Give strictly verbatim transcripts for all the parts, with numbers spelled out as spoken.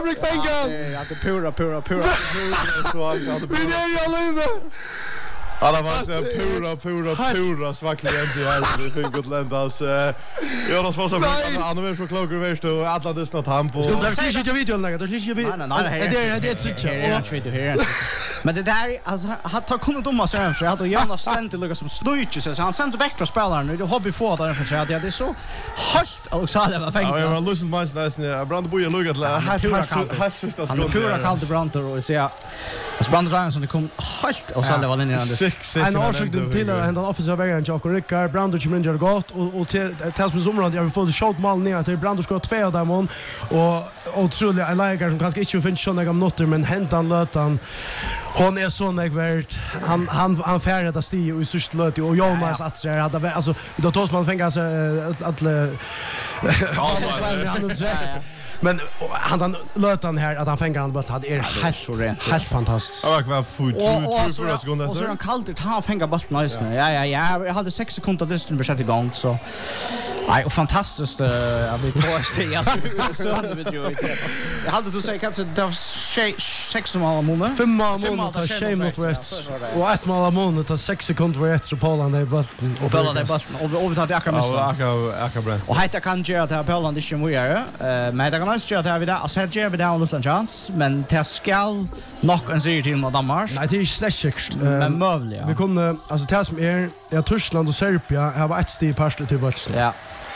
Fabrik fängan. Ja, det pura pura pura. Så han hade. Vi är ju alla. Alla var så pura pura pura svackliga inte här det fick gott lända alltså Jonas var så han var så klok över så alla dessa tampo. Ska du klicha ju videon lägga? Du klicha ju video. Nej nej, det är det är sitt. Jag här. Men det där alltså han tar kunde domma så här så hade Jonas stänt till lucka som snöjt så han sände väck från spelaren och hobby för där för så att det är så halt Alexander var fängt. Ja, jag har lyssnat på nästan Brand Boye lucka till helt sista sekund. Han pura kallt Brand och så alltså Brand Ryan som det kom halt och så var linjen där. En årsök till att hända offensiva vägen Jakob Rickard Brando kommer in gott och och till till som somrar jag vill få det shot mål ner till Brando ska två av dem och otroligt en lägare som kanske inte finns såna gamla noter men händan lötan hon är så nägvärt han han han färdas att stiga i sista löt och Jonas att så hade alltså då tog man fänga så att ja han rätt men han han lötan här att han fänger han bara hade är helt helt fantastiskt. Ja, kvar fot två sekunder. Och så han kallt han fänger bollen nice. Ja ja ja, jag hade sex sekunder distan för sätta igång så nej och fantastiskt jag vill påstå jag så hade vi ju jag hade du säga kanske det var sex mål mål fem mål tar shame mot rätt och ett mål mål tar sex sekunder rätt så Polen där bollen och Polen där bollen och och vi tar det akra mest akra akra brand och heter kan göra det här Polen det som vi gör men det kan man göra det här vi där alltså här gör vi down luften chans men det ska nog en serie till mot Danmark nej det är säkert men möjligt vi kunde alltså det som är ja Tyskland och Serbien har varit stig parslet till bollen ja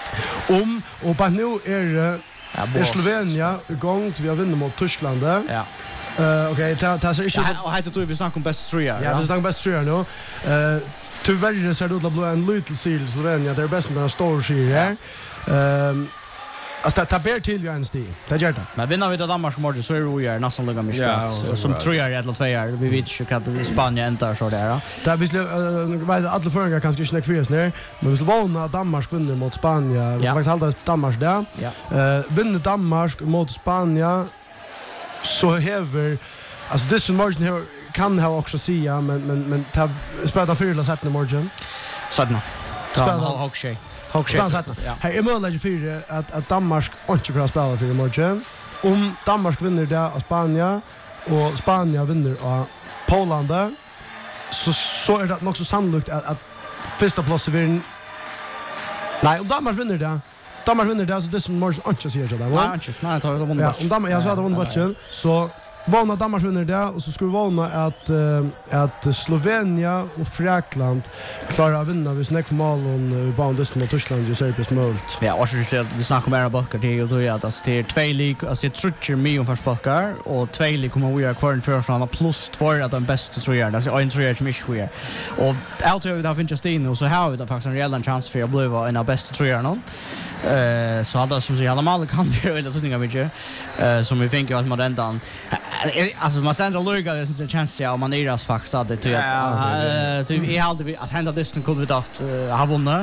om och på nu är det Slovenien igång vi har vunnit mot Tyskland ja eh okej ta ta så inte och heter tror vi snackar om bäst tre ja vi snackar om bäst tre nu eh tyvärr så är det att bli en little seal Slovenien det är bäst med en stor serie ehm alltså ta ber till ju en stig det gör det men vinner vi då Danmark mot så är det ju nästan lika mycket som tre är eller två är vi vet ju att Spanien ändrar så där där vi vet alla förringar kanske inte knäcka fyrs ner men vi ska vana Danmark vinner mot Spanien vi faktiskt hålla Danmark där eh vinner Danmark mot Spanien så häver alltså det som margin här kan ha också säga men men men ta spela fyra sätt i margin sådana spela hockey hockey ja här är möjligt för att att Danmark inte får spela för margin om Danmark vinner där och Spanien och Spanien vinner av Polen så så är det nog så sannolikt att att första platsen vinner nej om Danmark vinner där Danmark vinner där så det som margin inte säger så där nej inte nej tar det vunnit ja om Danmark jag sa det vunnit matchen så Vana Danmark vinner det och så skulle vi vana att uh, att Slovenia och Frakland klarar att vinna vid snack för mål och boundest mot Tyskland och Serbien möjligt. Ja, och så vi snackar om era balkar till och då är att det är två lig alltså det trutcher mig om för balkar och två lig kommer vi göra kvar en första plus två är den bästa tror jag. Det är en tror jag som är för. Och allt vi har finns Justin och så har vi då faktiskt en reell chans för att bli en av bästa tror jag någon. Eh så hade som så alla mål kan bli väldigt så mycket eh som vi tänker att man ändan alltså man ständer lugga det är en chans ja man är ras faktiskt att det tror jag typ i hade vi att hända distan kunde vi haft ha vunnit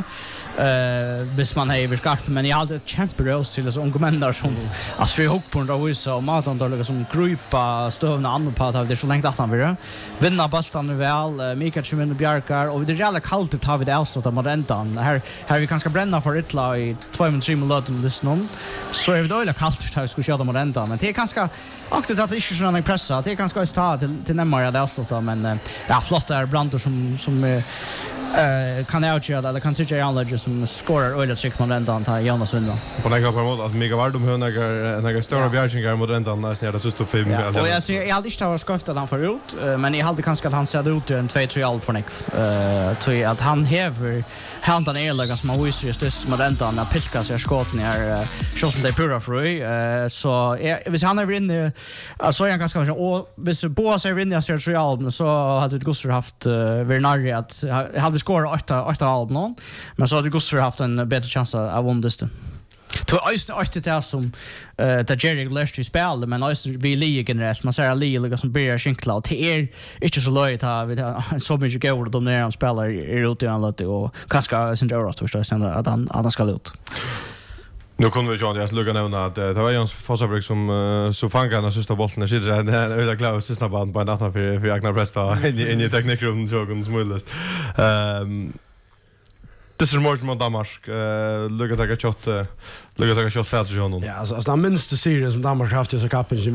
eh bis man har skarpt men jag hade champions till så unga män där som alltså vi hook på den då så matan då liksom grupa stövna andra på att det så länge att han vill vinna bollen väl Mikael Schmidt och Bjarkar och det är jävla kallt att ha vi det avslutat mot ändan här här vi kanske bränna för ett lag i två men tre minuter med distan så är det då kallt att vi ska köra mot ändan men det är ganska aktivt att det inte är sån pressa det är ganska ta till till närmare det avslutat men ja flott där Brantor som som eh kan jag göra eller kan tycka jag allergi som scorer öle check mot ändan ta Jonas vinner på några på mot att mega vart om hur några några stora bjärgingar mot ändan nästan det så står fem och jag ser jag hade inte har skaftat han förut men jag hade kanske att han ser ut en två tre allt för nick eh tror att han häver handan är som man visar just det med ändan när pilka så skotten är shot det pura free eh så hvis han är inne alltså jag ganska och hvis båda sig inne så tre album så hade det Gustav haft Vernari att hade skora åtta åtta album men så hade Gustav haft en bättre chans att vinna det. Då är det åtta det som eh där Jerry Lester spelade men alltså vi liga generellt man säger liga som börjar skinkla och det är inte så löjligt att vi har så mycket gold de när han spelar i roten lite och kanske sen då förstår jag att han att han ska ut. Nu kunde vi ju just lugga nämna att det var Jens Fossabrik som så fångar den sista bollen där sitter det är öde klar sista band på natten för för Agnar Presta in in i teknikrum så kunde smulast. Ehm det är mer mot Danmark. Eh lugga ta shot lugga ta shot fast ju honom. Ja, alltså alltså den minsta serien som Danmark har haft i så kappen